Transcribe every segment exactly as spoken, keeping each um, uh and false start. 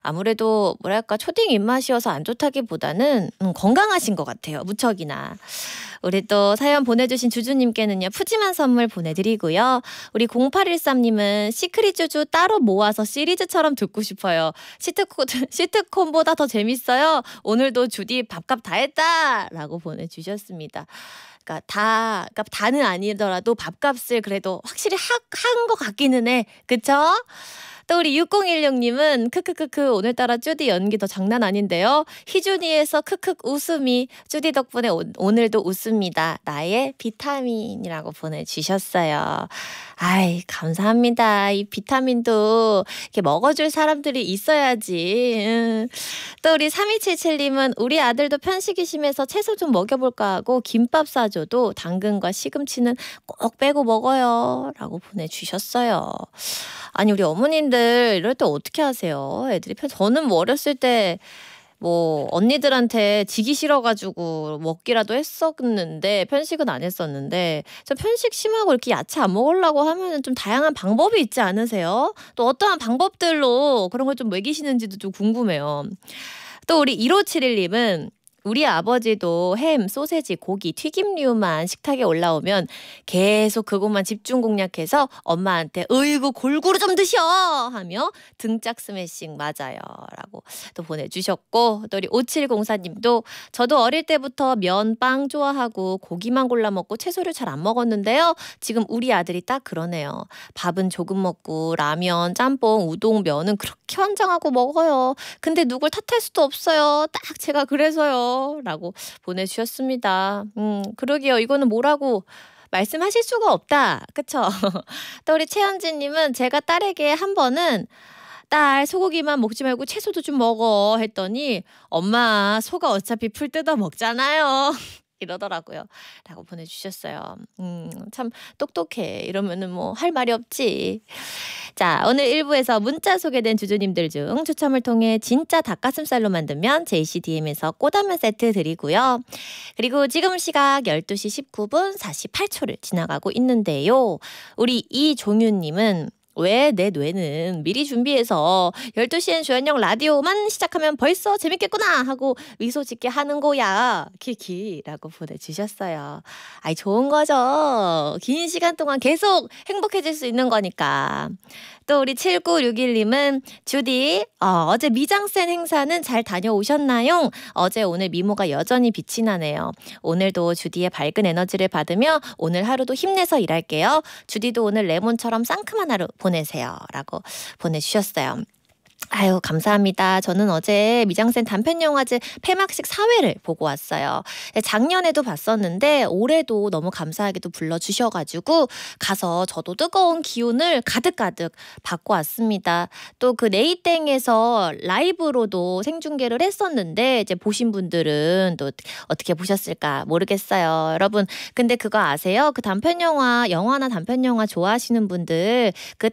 아무래도 뭐랄까 초딩 입맛이어서 안 좋다기보다는 음, 건강하신 것 같아요. 무척이나. 우리 또 사연 보내주신 주주님께는요. 푸짐한 선물 보내드리고요. 우리 공팔일삼님은 시크릿 주주 따로 모아서 시리즈처럼 듣고 싶어요. 시트콤, 시트콤보다 더 재밌어요. 오늘도 주디 밥값 다 했다 라고 보내주셨습니다. 그러니까 다, 그러니까 다는 아니더라도 밥값을 그래도 확실히 한 것 같기는 해. 그쵸? 또 우리 육공일육님은 크크크크 오늘따라 쭈디 연기 더 장난 아닌데요. 희준이에서 크크 웃음이 쭈디 덕분에 오, 오늘도 웃습니다. 나의 비타민이라고 보내주셨어요. 아이 감사합니다. 이 비타민도 이렇게 먹어줄 사람들이 있어야지. 음. 또 우리 삼이칠칠님은 우리 아들도 편식이 심해서 채소 좀 먹여볼까 하고 김밥 싸줘도 당근과 시금치는 꼭 빼고 먹어요 라고 보내주셨어요. 아니 우리 어머님들 이럴 때 어떻게 하세요? 애들이 편 저는 뭐 어렸을 때 뭐 언니들한테 지기 싫어가지고 먹기라도 했었는데 편식은 안 했었는데 저 편식 심하고 이렇게 야채 안 먹으려고 하면은 좀 다양한 방법이 있지 않으세요? 또 어떠한 방법들로 그런 걸 좀 먹이시는지도 좀 궁금해요. 또 우리 일오칠일님은 우리 아버지도 햄, 소세지, 고기, 튀김류만 식탁에 올라오면 계속 그것만 집중 공략해서 엄마한테 으이구 골고루 좀 드셔 하며 등짝 스매싱 맞아요 라고 또 보내주셨고 또 우리 오칠공사님도 저도 어릴 때부터 면, 빵 좋아하고 고기만 골라 먹고 채소를 잘 안 먹었는데요. 지금 우리 아들이 딱 그러네요. 밥은 조금 먹고 라면, 짬뽕, 우동, 면은 그렇게 환장하고 먹어요. 근데 누굴 탓할 수도 없어요. 딱 제가 그래서요. 라고 보내주셨습니다. 음, 그러게요. 이거는 뭐라고 말씀하실 수가 없다. 그쵸? 또 우리 최현진님은 제가 딸에게 한 번은 딸 소고기만 먹지 말고 채소도 좀 먹어 했더니 엄마 소가 어차피 풀 뜯어 먹잖아요. 이러더라고요. 라고 보내주셨어요. 음, 참 똑똑해. 이러면은 뭐 할 말이 없지. 자, 오늘 일 부에서 문자 소개된 주주님들 중 추첨을 통해 진짜 닭가슴살로 만들면 제이씨디엠에서 꼬다면 세트 드리고요. 그리고 지금 시각 열두 시 십구 분 사십팔 초를 지나가고 있는데요. 우리 이종윤님은 왜 내 뇌는 미리 준비해서 열두 시엔 조현영 라디오만 시작하면 벌써 재밌겠구나 하고 미소 짓게 하는 거야. 키키라고 보내주셨어요. 아이 좋은 거죠. 긴 시간 동안 계속 행복해질 수 있는 거니까. 또 우리 칠구육일님은 주디 어, 어제 미장센 행사는 잘 다녀오셨나요? 어제 오늘 미모가 여전히 빛이 나네요. 오늘도 주디의 밝은 에너지를 받으며 오늘 하루도 힘내서 일할게요. 주디도 오늘 레몬처럼 상큼한 하루 보내세요 라고 보내주셨어요. 아유 감사합니다. 저는 어제 미장센 단편영화제 폐막식 사회를 보고 왔어요. 작년에도 봤었는데 올해도 너무 감사하게도 불러주셔가지고 가서 저도 뜨거운 기운을 가득가득 받고 왔습니다. 또 그 네이땡에서 라이브로도 생중계를 했었는데 이제 보신 분들은 또 어떻게 보셨을까 모르겠어요. 여러분 근데 그거 아세요? 그 단편영화 영화나 단편영화 좋아하시는 분들 그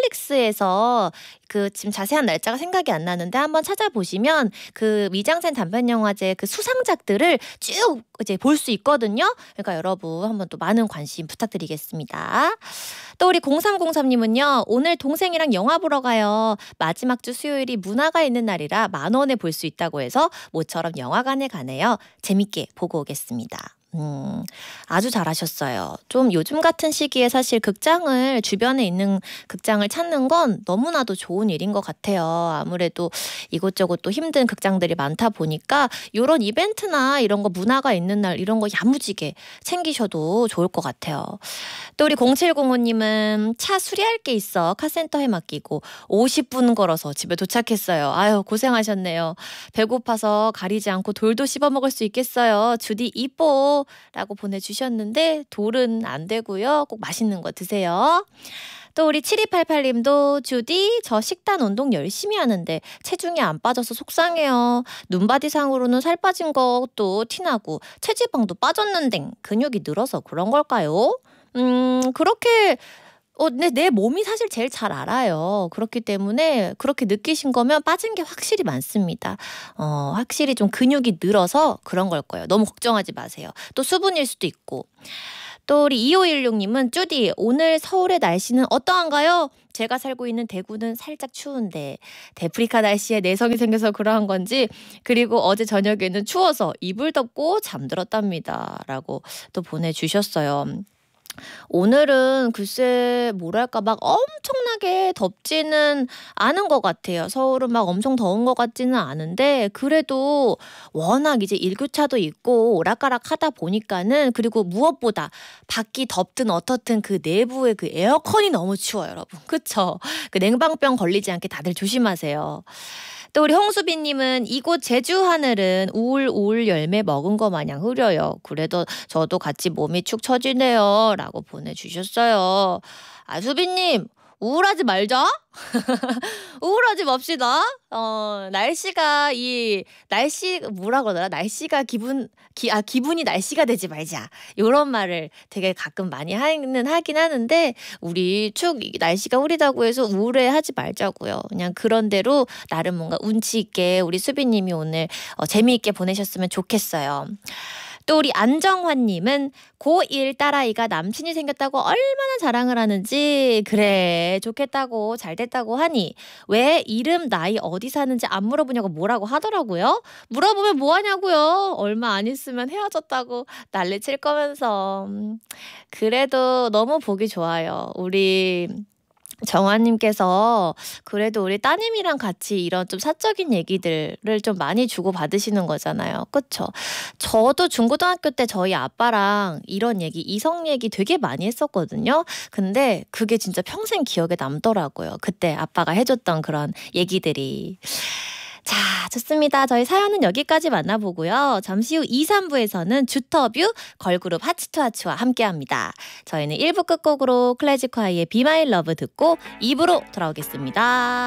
땡플릭스에서 그 지금 자세한 날짜가 생각이 안 나는데 한번 찾아보시면 그 미장센 단편영화제 그 수상작들을 쭉 이제 볼 수 있거든요. 그러니까 여러분 한번 또 많은 관심 부탁드리겠습니다. 또 우리 공삼공삼님은요. 오늘 동생이랑 영화 보러 가요. 마지막 주 수요일이 문화가 있는 날이라 만 원에 볼 수 있다고 해서 모처럼 영화관에 가네요. 재밌게 보고 오겠습니다. 음, 아주 잘하셨어요. 좀 요즘 같은 시기에 사실 극장을 주변에 있는 극장을 찾는 건 너무나도 좋은 일인 것 같아요. 아무래도 이곳저곳 또 힘든 극장들이 많다 보니까 이런 이벤트나 이런 거 문화가 있는 날 이런 거 야무지게 챙기셔도 좋을 것 같아요. 또 우리 공칠공오님은 차 수리할 게 있어 카센터에 맡기고 오십 분 걸어서 집에 도착했어요. 아유 고생하셨네요. 배고파서 가리지 않고 돌도 씹어 먹을 수 있겠어요. 주디 이뻐 라고 보내주셨는데 돌은 안 되고요. 꼭 맛있는 거 드세요. 또 우리 칠이팔팔님도 주디 저 식단 운동 열심히 하는데 체중이 안 빠져서 속상해요. 눈바디상으로는 살 빠진 것도 티나고 체지방도 빠졌는데 근육이 늘어서 그런 걸까요? 음 그렇게 어, 근데 내 몸이 사실 제일 잘 알아요. 그렇기 때문에 그렇게 느끼신 거면 빠진 게 확실히 많습니다. 어, 확실히 좀 근육이 늘어서 그런 걸 거예요. 너무 걱정하지 마세요. 또 수분일 수도 있고. 또 우리 이오일육님은 쭈디 오늘 서울의 날씨는 어떠한가요? 제가 살고 있는 대구는 살짝 추운데 데프리카 날씨에 내성이 생겨서 그러한 건지 그리고 어제 저녁에는 추워서 이불 덮고 잠들었답니다. 라고 또 보내주셨어요. 오늘은 글쎄 뭐랄까 막 엄청나게 덥지는 않은 것 같아요. 서울은 막 엄청 더운 것 같지는 않은데 그래도 워낙 이제 일교차도 있고 오락가락하다 보니까는 그리고 무엇보다 밖이 덥든 어떻든 그 내부의 그 에어컨이 너무 추워요, 여러분. 그쵸? 그 냉방병 걸리지 않게 다들 조심하세요. 또 우리 홍수빈님은 이곳 제주 하늘은 우울 우울 열매 먹은 거 마냥 흐려요. 그래도 저도 같이 몸이 축 처지네요. 라고 보내주셨어요. 아 수빈님 우울하지 말자. 우울하지 맙시다. 어, 날씨가 이 날씨 뭐라 그러더라? 날씨가 기분 기, 아 기분이 날씨가 되지 말자. 이런 말을 되게 가끔 많이 하는 하긴 하는데 우리 축 날씨가 흐리다고 해서 우울해하지 말자고요. 그냥 그런 대로 나름 뭔가 운치 있게 우리 수빈님이 오늘 어, 재미있게 보내셨으면 좋겠어요. 또 우리 안정환님은 고일 딸아이가 남친이 생겼다고 얼마나 자랑을 하는지 그래 좋겠다고 잘 됐다고 하니 왜 이름 나이 어디 사는지 안 물어보냐고 뭐라고 하더라고요. 물어보면 뭐하냐고요. 얼마 안 있으면 헤어졌다고 난리 칠 거면서. 그래도 너무 보기 좋아요. 우리 정아님께서 그래도 우리 따님이랑 같이 이런 좀 사적인 얘기들을 좀 많이 주고받으시는 거잖아요. 그쵸? 저도 중고등학교 때 저희 아빠랑 이런 얘기, 이성 얘기 되게 많이 했었거든요. 근데 그게 진짜 평생 기억에 남더라고요. 그때 아빠가 해줬던 그런 얘기들이. 자, 좋습니다. 저희 사연은 여기까지 만나보고요. 잠시 후 이, 삼 부에서는 주터뷰 걸그룹 하츠투하츠와 함께합니다. 저희는 일 부 끝곡으로 클래식화이의 Be My Love 듣고 이 부로 돌아오겠습니다.